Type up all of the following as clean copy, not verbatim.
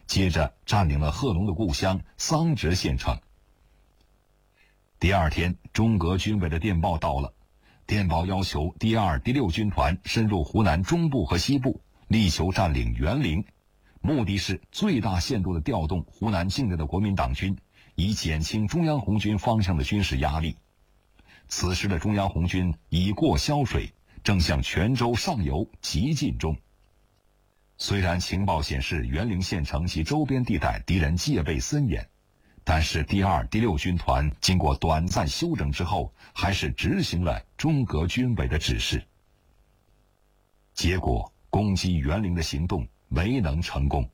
接着占领了贺龙的故乡桑植县城。第二天，中革军委的电报到了，电报要求第2、第6军团深入湖南中部和西部，力求占领沅陵，目的是最大限度地调动湖南境内的国民党军，以减轻中央红军方向的军事压力。此时的中央红军已过潇水，正向泉州上游急进中。虽然情报显示沅陵县城及周边地带敌人戒备森严，但是第2、第6军团经过短暂休整之后，还是执行了中革军委的指示。结果，攻击沅陵的行动没能成功。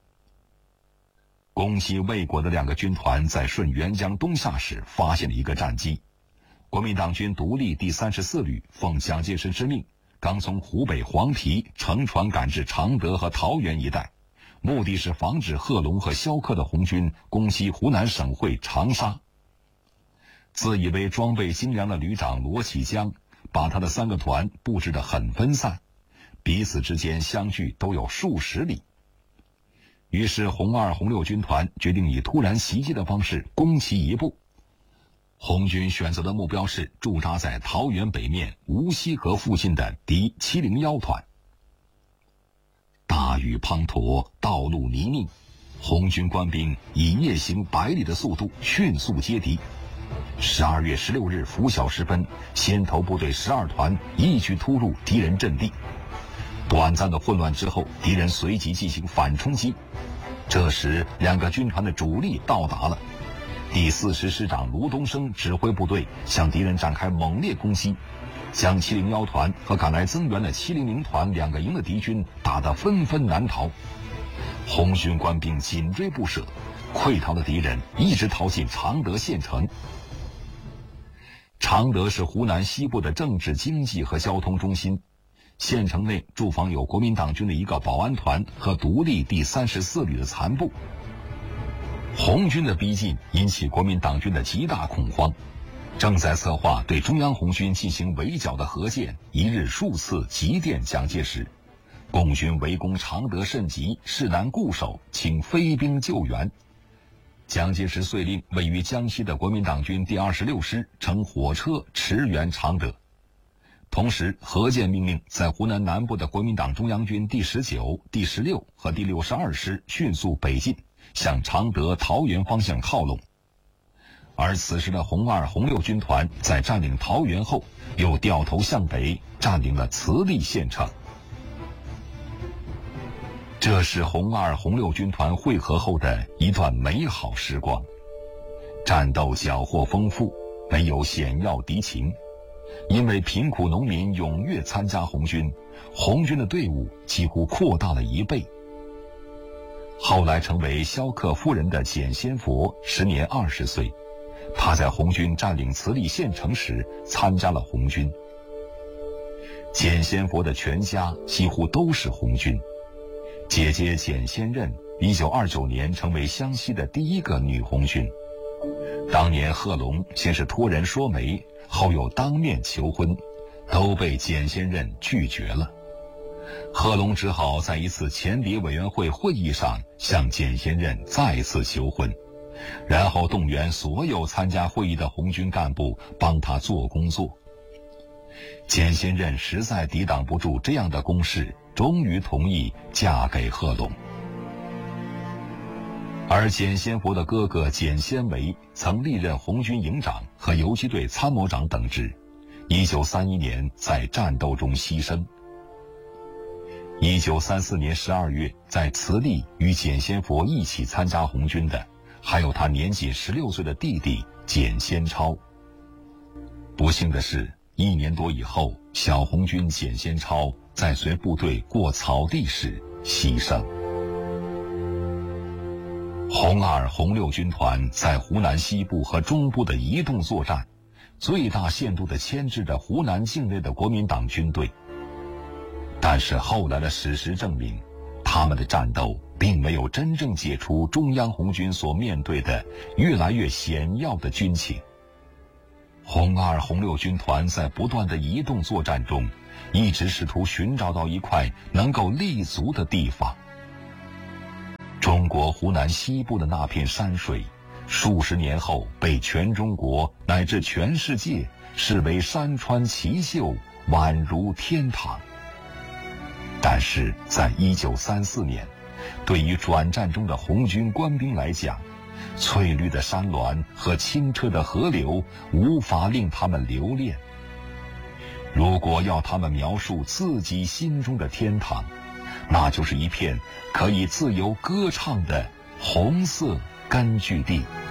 攻击魏国的2个军团在顺沅江东下时发现了一个战机。国民党军独立第34旅奉蒋介石之命，刚从湖北黄陂乘船赶至常德和桃园一带，目的是防止贺龙和萧克的红军攻击湖南省会长沙。自以为装备精良的旅长罗启江，把他的3个团布置得很分散，彼此之间相距都有数十里。于是红2、红6军团决定以突然袭击的方式攻其一部。红军选择的目标是驻扎在桃园北面无锡河附近的敌701团。大雨滂沱，道路泥泞，红军官兵以夜行100里的速度迅速接敌。12月16日拂晓时分，先头部队12团一举突入敌人阵地。短暂的混乱之后，敌人随即进行反冲击。这时2个军团的主力到达了。第40师长卢东升指挥部队向敌人展开猛烈攻击，将701团和赶来增援的700团2个营的敌军打得纷纷难逃。红军官兵紧追不舍，溃逃的敌人一直逃进常德县城。常德是湖南西部的政治、经济和交通中心，县城内驻防有国民党军的1个保安团和独立第34旅的残部。红军的逼近引起国民党军的极大恐慌，正在策划对中央红军进行围剿的何键一日数次急电蒋介石，共军围攻常德甚急，势难固守，请飞兵救援。蒋介石遂令位于江西的国民党军第26师乘火车驰援常德。同时，何键命令在湖南南部的国民党中央军第19、第16和第62师迅速北进，向常德、桃园方向靠拢。而此时的红2、红6军团在占领桃园后，又掉头向北，占领了慈利县城。这是红2、红6军团会合后的一段美好时光。战斗缴获丰富，没有险要敌情。因为贫苦农民踊跃参加红军，红军的队伍几乎扩大了1倍。后来成为萧克夫人的简先佛时年20岁，他在红军占领慈利县城时参加了红军。简先佛的全家几乎都是红军，姐姐简先任1929年成为湘西的第1个女红军。当年贺龙先是托人说媒，后又当面求婚，都被简先任拒绝了。贺龙只好在一次前敌委员会会议上向简先任再次求婚，然后动员所有参加会议的红军干部帮他做工作。简先任实在抵挡不住这样的攻势，终于同意嫁给贺龙。而简先佛的哥哥简先维曾历任红军营长和游击队参谋长等职，1931年在战斗中牺牲。1934年12月，在慈利与简先佛一起参加红军的，还有他年仅16岁的弟弟简先超。不幸的是，1年多以后，小红军简先超在随部队过草地时牺牲。红2、红6军团在湖南西部和中部的移动作战，最大限度地牵制着湖南境内的国民党军队。但是后来的史实证明，他们的战斗并没有真正解除中央红军所面对的越来越险要的军情。红2、红6军团在不断的移动作战中，一直试图寻找到一块能够立足的地方。中中国湖南西部的那片山水，数十年后被全中国乃至全世界视为山川奇秀，宛如天堂。但是在1934年，对于转战中的红军官兵来讲，翠绿的山峦和清澈的河流无法令他们留恋。如果要他们描述自己心中的天堂，那就是一片可以自由歌唱的红色根据地。